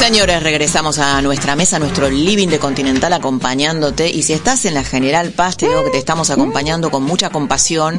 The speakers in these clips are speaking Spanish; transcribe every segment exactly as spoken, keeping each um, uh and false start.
Señores, regresamos a nuestra mesa, a nuestro living de Continental, acompañándote. Y si estás en la General Paz, te digo que te estamos acompañando con mucha compasión,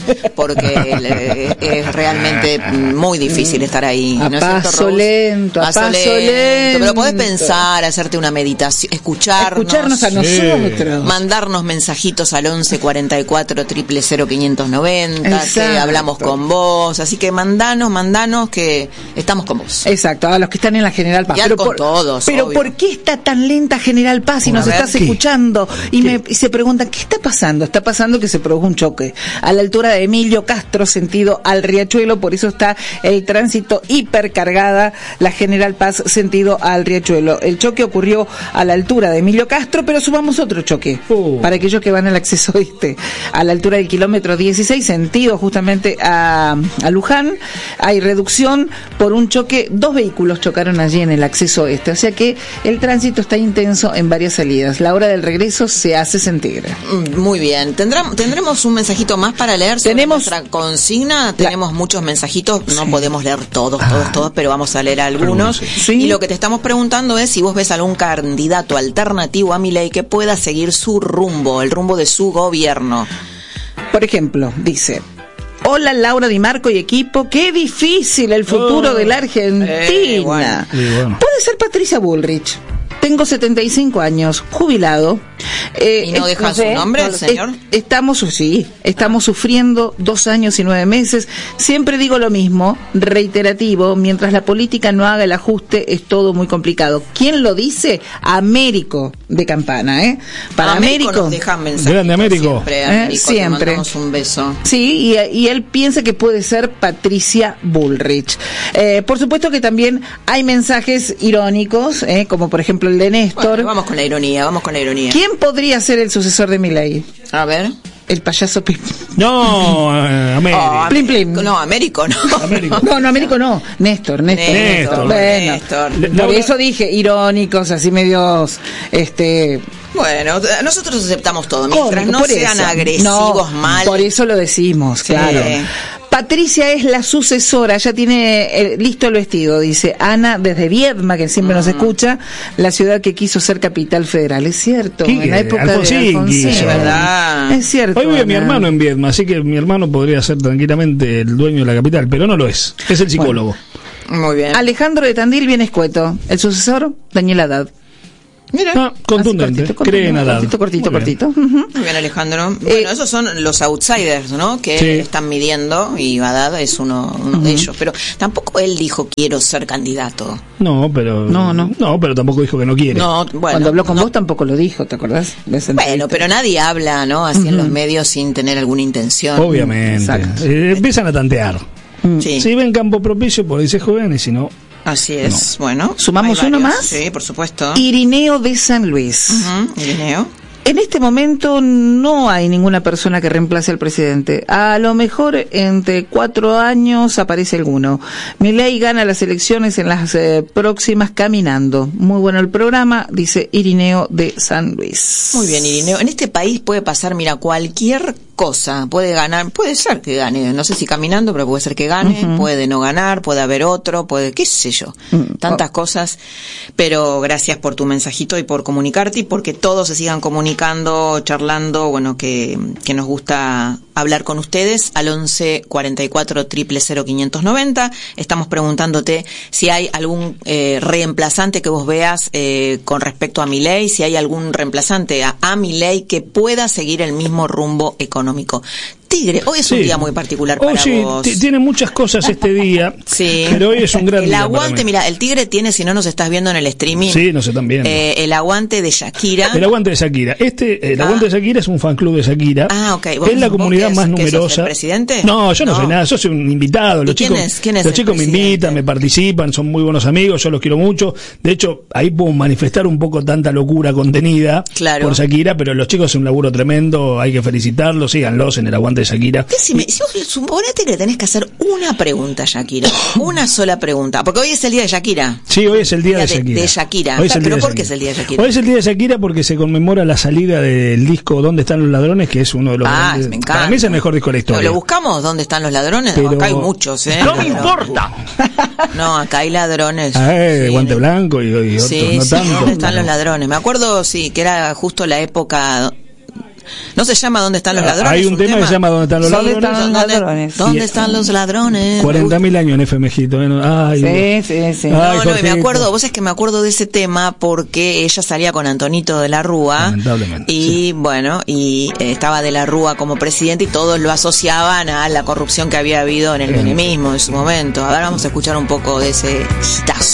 porque es realmente muy difícil estar ahí. A ¿No paso es cierto, lento, a paso, paso lento. lento. Pero podés pensar, hacerte una meditación, escucharnos. Escucharnos a nosotros. Sí. Mandarnos mensajitos al once cuarenta y cuatro, cero cero cero, quinientos noventa, Exacto. que hablamos con vos. Así que mandanos, mandanos, que estamos con vos. Exacto, a los que están en la General Paz. Ya Pero con por, todos, Pero obvio. ¿por qué está tan lenta General Paz si A nos ver, estás ¿qué? escuchando? Y, me, y se preguntan, ¿qué está pasando? Está pasando que se produjo un choque a la altura de Emilio Castro, sentido al Riachuelo, por eso está el tránsito hipercargada la General Paz, sentido al Riachuelo. El choque ocurrió a la altura de Emilio Castro, pero sumamos otro choque, Uh. para aquellos que van al acceso oeste, a la altura del kilómetro dieciséis, sentido justamente a, a Luján. Hay reducción por un choque, dos vehículos chocaron allí en el acceso oeste, o sea que el tránsito está intenso en varias salidas. La hora del regreso se hace sentir. Muy bien. ¿Tendrá- ¿Tendremos un mensajito más para leer sobre Tenemos- nuestra consigna? Tenemos muchos mensajitos, no Sí. podemos leer todos, todos, todos, pero vamos a leer algunos. Algunos, sí. Y lo que te estamos preguntando es si vos ves algún candidato alternativo a Milei que pueda seguir su rumbo, el rumbo de su gobierno. Por ejemplo, dice: hola Laura Di Marco y equipo, qué difícil el futuro Oh. de la Argentina. Eh, bueno. Sí, bueno. Puede ser Patricia Bullrich. Tengo setenta y cinco años, jubilado. Eh, ¿Y no es- deja su nombre, el señor? es- estamos, sí, estamos sufriendo dos años y nueve meses. Siempre digo lo mismo, reiterativo, mientras la política no haga el ajuste es todo muy complicado. ¿Quién lo dice? Américo de Campana, ¿eh? Para Américo Américo. nos deja mensajes Grande Américo. Siempre, Eh, Américo, te siempre. mandamos un beso. Sí, y, y él piensa que puede ser Patricia Bullrich. Eh, por supuesto que también hay mensajes irónicos, eh, como por ejemplo el de Néstor. Bueno, vamos con la ironía, vamos con la ironía. ¿Quién podría ser el sucesor de Milei? A ver. El payaso Pim. No, eh, América. Oh, Plim, plim. No, Américo no. Américo. No, no, Américo no. Néstor, Néstor. Néstor. Bueno, Néstor. Le- por Laura- eso dije irónicos, así medios, este... Bueno, nosotros aceptamos todo, mientras cómicos, no por sean eso. agresivos, No, mal. por eso lo decimos, Sí. claro. Patricia es la sucesora, ya tiene eh, listo el vestido, dice Ana desde Viedma, que siempre Mm. nos escucha, la ciudad que quiso ser capital federal. Es cierto, ¿Quién en la quiere? época Alfonsín de Alfonsín. quiso. Es verdad. Es cierto. Hoy vive mi Ana. hermano en Viedma, así que mi hermano podría ser tranquilamente el dueño de la capital, pero no lo es. Es el psicólogo. Muy bien. Alejandro de Tandil viene escueto. El sucesor, Daniel Haddad. Mira. Ah, contundente. Así, cortito, Cree en cortito, Haddad. cortito, cortito, Muy bien. cortito. Ujú. Muy bien, Alejandro. Eh, Bueno, esos son los outsiders, ¿no? Que Sí. están midiendo, y Haddad es uno, uno de ellos. Pero tampoco él dijo quiero ser candidato. No, pero. No, no. No, pero tampoco dijo que no quiere. No, bueno. Cuando habló con no- vos tampoco lo dijo, ¿te acordás? De esa Bueno, entrevista. pero nadie habla, ¿no? Así en los medios sin tener alguna intención. Obviamente. Exacto. Eh, empiezan a tantear. Sí. Si ven campo propicio, por ahí se juegan, y si no. Así es. Bueno. ¿Sumamos hay uno varios. más? Sí, por supuesto. Irineo de San Luis. Ujú, Irineo. En este momento no hay ninguna persona que reemplace al presidente. A lo mejor entre cuatro años aparece alguno. Milei gana las elecciones en las eh, próximas caminando. Muy bueno el programa, dice Irineo de San Luis. Muy bien, Irineo. En este país puede pasar, mira, cualquier cosa. Puede ganar, puede ser que gane. No sé si caminando, pero puede ser que gane. Ujú. Puede no ganar, puede haber otro, puede, qué sé yo. Mm, Tantas cosas. Pero gracias por tu mensajito y por comunicarte y porque todos se sigan comunicando, charlando. Bueno, que, que nos gusta hablar con ustedes al once cuarenta y cuatro, cero cero cero, quinientos noventa. Estamos preguntándote si hay algún eh, reemplazante que vos veas eh, con respecto a Milei, si hay algún reemplazante a, a Milei que pueda seguir el mismo rumbo económico. Tigre, hoy es un Sí. día muy particular para Oye, vos. t- tiene muchas cosas este día. Sí. Pero hoy es un gran El día para aguante, mí. mira, el Tigre tiene, si no nos estás viendo en el streaming, Sí, nos están viendo. eh, el aguante de Shakira. El aguante de Shakira. Este, el Ah. aguante de Shakira es un fan club de Shakira. Ah, ok. ¿Vos- Es la vos comunidad qué más sos- qué sos, numerosa. el presidente? No, yo no, No. soy nada, yo soy un invitado. Los ¿Y quién chicos, es? ¿Quién es los el chicos me presidente? invitan, me participan, son muy buenos amigos, yo los quiero mucho. De hecho, ahí puedo manifestar un poco tanta locura contenida Claro. por Shakira, pero los chicos hacen un laburo tremendo, hay que felicitarlos, síganlos en el aguante de Shakira. Decime, si vos suponete que le tenés que hacer una pregunta a Shakira, una sola pregunta, porque hoy es el día de Shakira. Sí, hoy es el día de, de Shakira. De Shakira. Hoy es el Pero día de ¿por Shakira. qué es el día de Shakira? Hoy es el día de Shakira porque se conmemora la salida del disco ¿Dónde están los ladrones? Que es uno de los Ah, grandes, me encanta. para mí es el mejor disco de la historia. ¿Lo buscamos? ¿Dónde están los ladrones? Pero... Acá hay muchos, ¿eh? No me Pero... importa. No, acá hay ladrones. Ah, eh, Sí. Guante Blanco y, y otros, Sí, no sí, tanto. ¿dónde están pero... los ladrones? Me acuerdo, sí, que era justo la época... ¿No se llama ¿Dónde están los ladrones? Hay un, un tema, tema que se llama ¿Dónde están los ¿Dónde ladrones? están los ¿Dónde, ladrones? ¿Dónde Y- están los ladrones? cuarenta mil años en F M Gito. ¿eh? Ay, Sí, sí, sí. Ay, No, no, y me Jorgito. acuerdo, vos es que me acuerdo de ese tema porque ella salía con Antonito de la Rúa Lamentablemente, y sí. bueno, y eh, estaba de la Rúa como presidente y todos lo asociaban a la corrupción que había habido en el menemismo en su momento. Ahora vamos a escuchar un poco de ese hitazo.